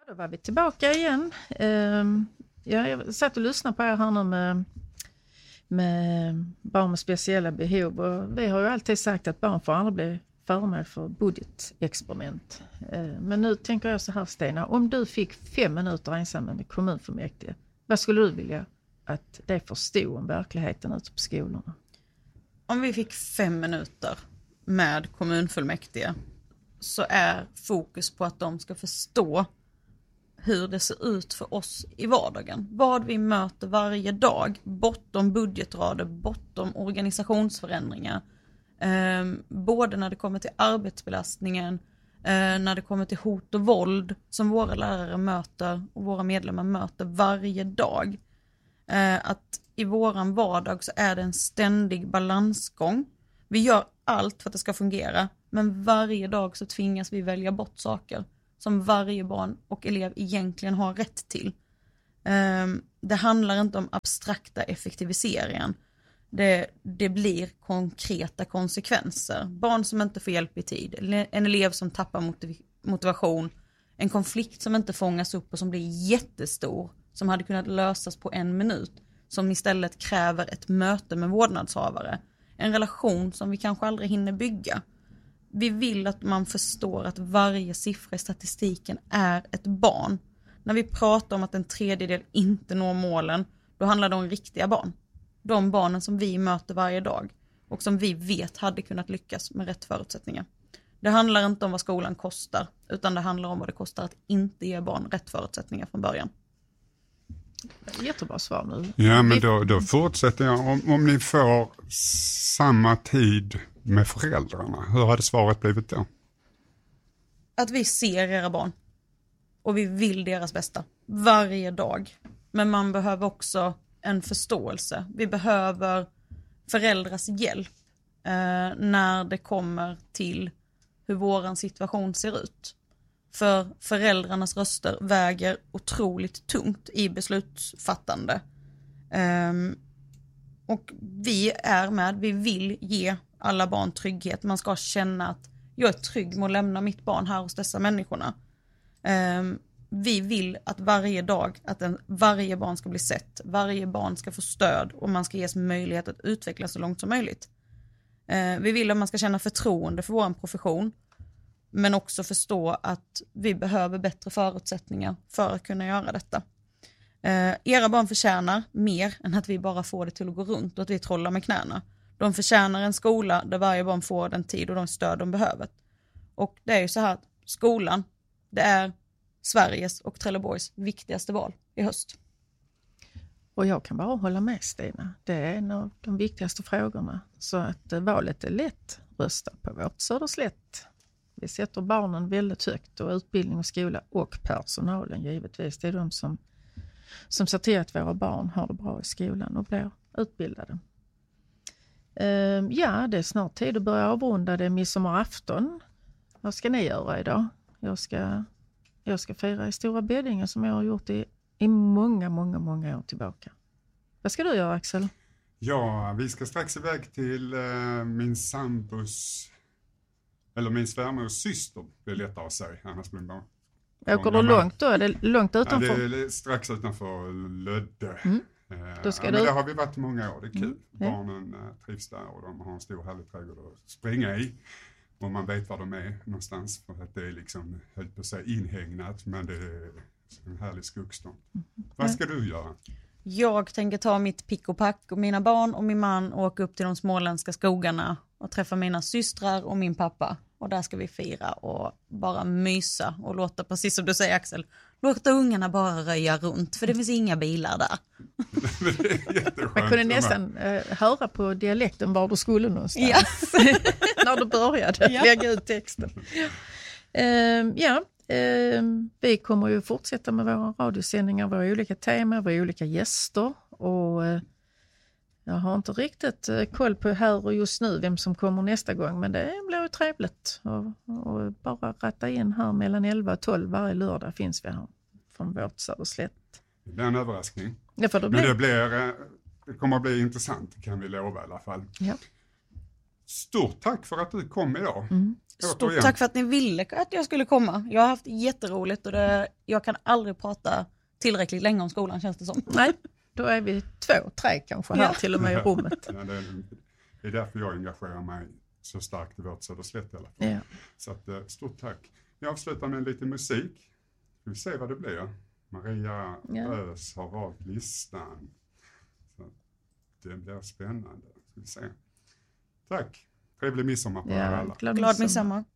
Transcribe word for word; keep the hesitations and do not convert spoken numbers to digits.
Då var vi tillbaka igen. Jag satt och lyssnade på er här nu med, med barn med speciella behov. Och vi har ju alltid sagt att barn får aldrig bli föremål för budgetexperiment. Men nu tänker jag så här, Stina. Om du fick fem minuter ensam med kommunfullmäktige, vad skulle du vilja att det förstod om verkligheten ute på skolorna? Om vi fick fem minuter med kommunfullmäktige så är fokus på att de ska förstå hur det ser ut för oss i vardagen. Vad vi möter varje dag, bortom budgetrader, bortom organisationsförändringar. Eh, både när det kommer till arbetsbelastningen, eh, när det kommer till hot och våld som våra lärare möter och våra medlemmar möter varje dag. Eh, att i våran vardag så är det en ständig balansgång. Vi gör allt för att det ska fungera, men varje dag så tvingas vi välja bort saker som varje barn och elev egentligen har rätt till. Um, det handlar inte om abstrakta effektiviseringar. Det, det blir konkreta konsekvenser. Barn som inte får hjälp i tid, en elev som tappar motiv- motivation, en konflikt som inte fångas upp och som blir jättestor, som hade kunnat lösas på en minut, som istället kräver ett möte med vårdnadshavare. En relation som vi kanske aldrig hinner bygga. Vi vill att man förstår att varje siffra i statistiken är ett barn. När vi pratar om att en tredjedel inte når målen, då handlar det om riktiga barn. De barnen som vi möter varje dag och som vi vet hade kunnat lyckas med rätt förutsättningar. Det handlar inte om vad skolan kostar, utan det handlar om vad det kostar att inte ge barn rätt förutsättningar från början. Jättebra svar nu. Ja, men då, då fortsätter jag. Om, om ni får samma tid med föräldrarna, hur hade svaret blivit då? Att vi ser era barn och vi vill deras bästa varje dag. Men man behöver också en förståelse. Vi behöver föräldrars hjälp eh, när det kommer till hur våran situation ser ut. För föräldrarnas röster väger otroligt tungt i beslutsfattande. Um, och vi är med, vi vill ge alla barn trygghet. Man ska känna att jag är trygg med att lämna mitt barn här hos dessa människorna. Um, vi vill att varje dag, att en, varje barn ska bli sett. Varje barn ska få stöd och man ska ges möjlighet att utvecklas så långt som möjligt. Uh, vi vill att man ska känna förtroende för vår profession. Men också förstå att vi behöver bättre förutsättningar för att kunna göra detta. Eh, era barn förtjänar mer än att vi bara får det till att gå runt och att vi trollar med knäna. De förtjänar en skola där varje barn får den tid och de stöd de behöver. Och det är ju så här att skolan, det är Sveriges och Trelleborgs viktigaste val i höst. Och jag kan bara hålla med, Stina. Det är en av de viktigaste frågorna. Så att valet är lätt. Rösta på vårt Söderslätt. Vi sätter barnen väldigt högt och utbildning och skola och personalen givetvis. Det är de som, som ser till att våra barn har det bra i skolan och blir utbildade. Uh, ja, det är snart tid att börja avrunda. Det är midsommarafton. Vad ska ni göra idag? Jag ska, jag ska fira i Stora Beddinge som jag har gjort i, i många, många, många år tillbaka. Vad ska du göra, Axel? Ja, vi ska strax iväg till uh, min sambos... Eller min svärmors syster, det är lättare att säga. Annars blir det bara... Åker du långt då? Är det långt utanför? Ja, det är strax utanför Lödde. Mm. Då ska ja, du... men där har vi varit många år, det är kul. Mm. Barnen uh, trivs där och de har en stor härlig trädgård att springa i. Och man vet var de är någonstans. För att det är liksom, höll på att säga, inhägnat. Men det är en härlig skuggstånd. Mm. Vad ska du göra? Jag tänker ta mitt pick och pack och mina barn och min man och åka upp till de småländska skogarna och träffa mina systrar och min pappa. Och där ska vi fira och bara mysa och låta, precis som du säger, Axel, låta ungarna bara röja runt för det finns inga bilar där. Man kunde nästan uh, höra på dialekten var du skulle någonstans. Ja. När du började ja. lägga ut texten. Uh, ja, uh, vi kommer ju fortsätta med våra radiosändningar, våra olika teman, våra olika gäster och uh, jag har inte riktigt koll på här och just nu vem som kommer nästa gång, men det blir ju trevligt. Och, och bara ratta in här mellan elva och tolv varje lördag finns vi här från vårt Söderslätt. Det blir en överraskning. Det får det bli. Men det, blir, det kommer att bli intressant, kan vi lova i alla fall. Ja. stort tack för att du kom idag. Mm. Stort tack för att ni ville att jag skulle komma. Jag har haft jätteroligt och det, jag kan aldrig prata tillräckligt länge om skolan, känns det som. Nej, då är vi två, tre kanske här Ja. till och med i rummet. Ja, det, är, det är därför jag engagerar mig så starkt i vårt Söderslätt i alla fall. Ja. Så att, eh, stort tack. Jag avslutar med lite musik. Vi får se vad det blir. Maria Ja. Ös har valt listan. Så det blir spännande. Ska vi se. Tack. Trevlig midsommar på er Ja, alla. glad Glad midsommar. midsommar.